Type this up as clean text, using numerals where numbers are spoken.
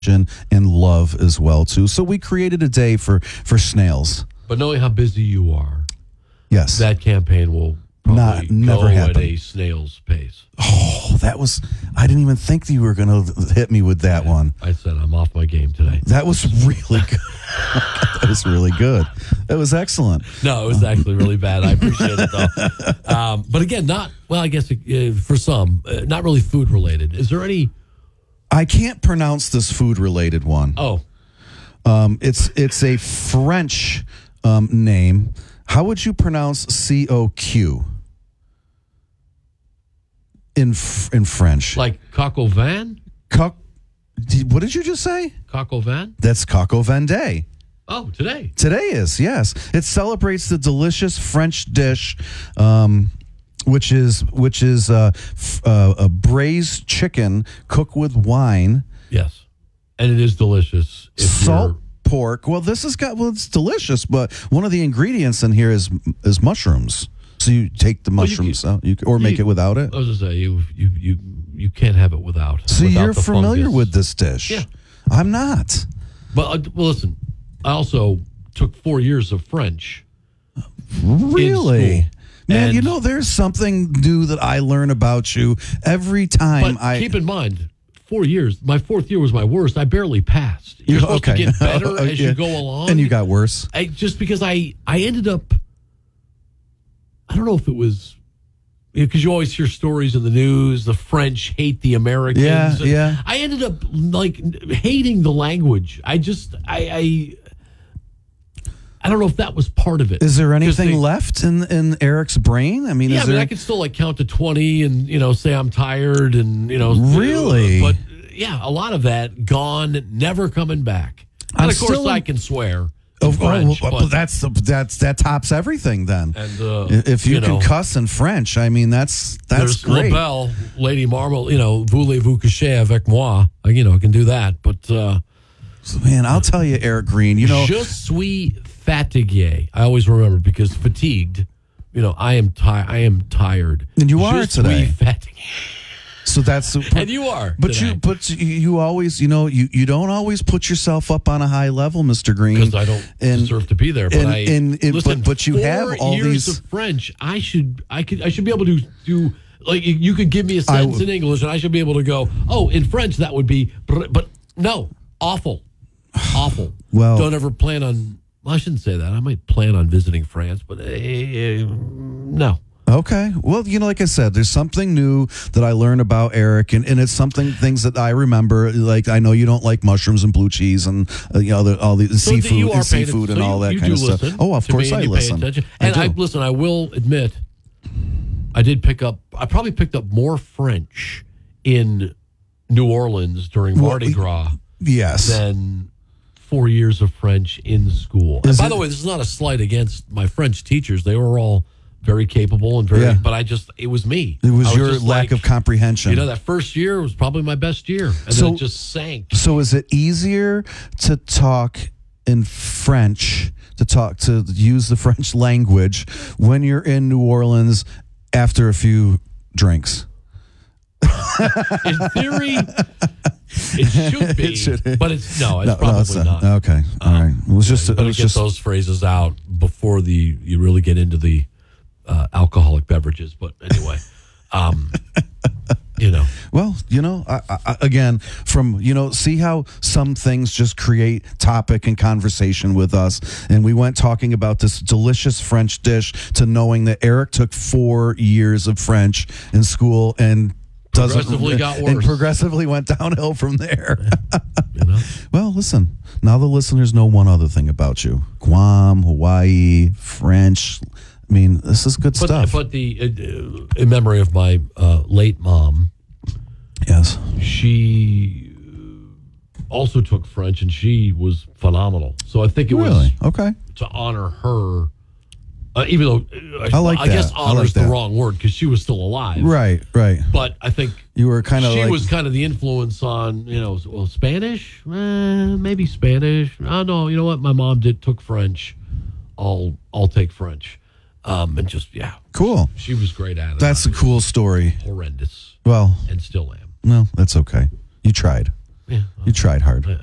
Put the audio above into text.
and love as well too. So we created a day for snails. But knowing how busy you are, yes, that campaign will probably never go happen at a snail's pace. Oh, I didn't even think that you were going to hit me with that one. I said I'm off my game today. That was really good. That was really good. That was excellent. No, it was actually really bad. I appreciate it, though. But again, I guess for some, not really food related. Is there any? I can't pronounce this food related one. Oh. It's a French name. How would you pronounce COQ in French? Like coq au vin? What did you just say? Coq au vin? That's Coq au vin Day. Oh, today. Today is, yes. It celebrates the delicious French dish, which is a braised chicken cooked with wine. Yes, and it is delicious. Salt pork. Well, it's delicious, but one of the ingredients in here is mushrooms. So you take the mushrooms out, or make it without it. I was going to say you can't have it without. So you're familiar fungus. with this dish? Yeah, I'm not. But well, listen, I also took 4 years of French. Really? Man, and there's something new that I learn about you every time. But keep in mind, 4 years. My fourth year was my worst. I barely passed. You're supposed to get better as you go along, and you got worse. Just because I ended up. I don't know if it was because you always hear stories in the news. The French hate the Americans. Yeah. I ended up hating the language. I don't know if that was part of it. Is there anything left in Eric's brain? I mean, I could still count to 20 and say I'm tired and really. But yeah, a lot of that gone, never coming back. And of course, I can swear. French, that tops everything. Then, and if you can cuss in French, I mean that's great. LaBelle, Lady Marble, voulez-vous coucher avec moi? I can do that, but man, I'll tell you, Eric Green, je suis fatigué. I always remember because fatigued. I am tired, and you are today. Fatigué. So that's and you are, but you always you don't always put yourself up on a high level, Mr. Green, because I don't deserve to be there. But listen, but you have all 4 years these of French. I should be able to do you could give me a sentence in English and I should be able to go. Oh, in French that would be, but no, awful. Well, don't ever plan on. Well, I shouldn't say that. I might plan on visiting France, but no. Okay. Well, like I said, there's something new that I learned about Eric, and it's things that I remember. Like I know you don't like mushrooms and blue cheese and all the seafood and all that kind of stuff. Oh, of course I listen. And I listen. I will admit, I probably picked up more French in New Orleans during Mardi Gras. Yes. Than 4 years of French in school. And by the way, this is not a slight against my French teachers. They were all very capable and very, but it was me. It was your lack of comprehension. That first year was probably my best year, and then it just sank. So is it easier to talk in French, to use the French language when you're in New Orleans after a few drinks? In theory, it should be, but it's probably not. Okay, all right. It was just get those phrases out before you really get into the alcoholic beverages. But anyway, Well, I again, see how some things just create topic and conversation with us. And we went talking about this delicious French dish to knowing that Eric took 4 years of French in school and got worse. And progressively went downhill from there. Well, listen, now the listeners know one other thing about you. Guam, Hawaii, French. I mean, this is good stuff. But in memory of my late mom, yes, she also took French, and she was phenomenal. So I think it was okay to honor her. Even though I guess honor is the wrong word because she was still alive. Right. But I think you were she was kind of the influence on, Spanish? Maybe Spanish. Oh, no, you know what? My mom took French. I'll take French. And just, cool. She was great at it. That's a cool story. Horrendous. Well. And still am. Well, that's okay. You tried. Yeah. You tried hard.